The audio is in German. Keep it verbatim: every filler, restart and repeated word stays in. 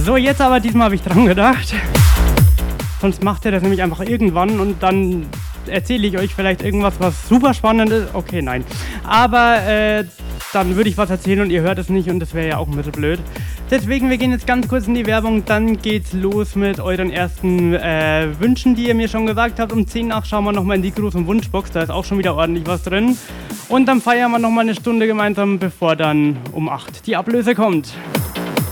So, jetzt aber diesmal habe ich dran gedacht. Sonst macht ihr das nämlich einfach irgendwann und dann erzähle ich euch vielleicht irgendwas, was super spannend ist. Okay, nein. Aber äh, dann würde ich was erzählen und ihr hört es nicht und das wäre ja auch ein bisschen blöd. Deswegen, wir gehen jetzt ganz kurz in die Werbung, dann geht's los mit euren ersten äh, Wünschen, die ihr mir schon gesagt habt. Um zehn nach schauen wir nochmal in die Gruß- und Wunschbox, da ist auch schon wieder ordentlich was drin. Und dann feiern wir nochmal eine Stunde gemeinsam, bevor dann um acht die Ablöse kommt.